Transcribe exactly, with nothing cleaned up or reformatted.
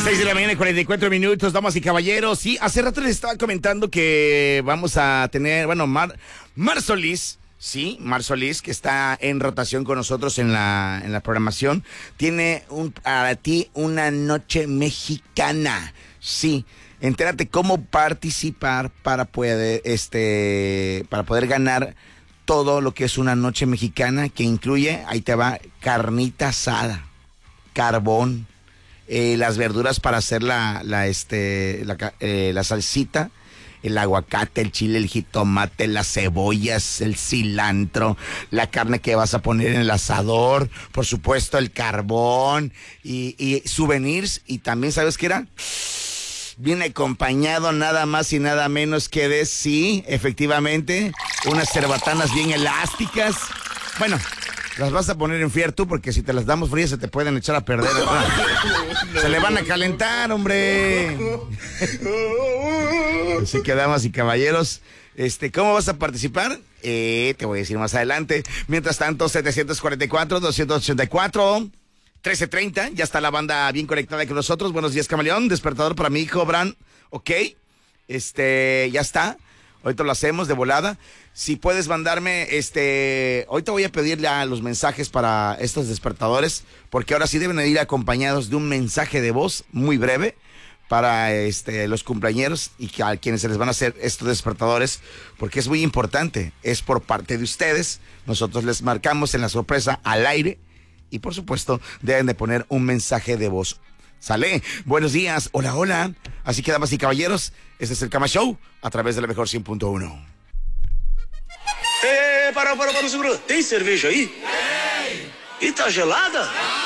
seis de la mañana y cuarenta y cuatro minutos, damas y caballeros. Sí, hace rato les estaba comentando que vamos a tener, bueno, Mar, Mar Solís, sí, Mar Solís, que está en rotación con nosotros en la, en la programación, tiene un, para ti una noche mexicana. Sí, entérate cómo participar para poder, este, para poder ganar todo lo que es una noche mexicana, que incluye, ahí te va, carnita asada, carbón, eh, las verduras para hacer la, la, este, la, eh, la salsita, el aguacate, el chile, el jitomate, las cebollas, el cilantro, la carne que vas a poner en el asador, por supuesto el carbón y, y souvenirs. Y también, ¿sabes qué era? Viene acompañado nada más y nada menos que de, sí, efectivamente, unas cerbatanas bien elásticas. Bueno, las vas a poner en fier tú, porque si te las damos frías se te pueden echar a perder. Se le van a calentar, hombre. Así que, damas y caballeros, este, ¿cómo vas a participar? Eh, te voy a decir más adelante. Mientras tanto, setecientos cuarenta y cuatro, doscientos ochenta y cuatro, trece treinta, ya está la banda bien conectada con nosotros. Buenos días, Camaleón. Despertador para mi hijo, Bran. Ok, este, ya está. Ahorita lo hacemos de volada. Si puedes mandarme, este, ahorita voy a pedirle a los mensajes para estos despertadores, porque ahora sí deben de ir acompañados de un mensaje de voz muy breve para este, los cumpleañeros y que a quienes se les van a hacer estos despertadores, porque es muy importante, es por parte de ustedes. Nosotros les marcamos en la sorpresa al aire y por supuesto deben de poner un mensaje de voz. ¿Sale? Buenos días, hola, hola. Así que, damas y caballeros, este es el Cama Show a través de la mejor cien punto uno. Eh, para, para, para, segura. Tem cerveja aí? Tem. E tá gelada?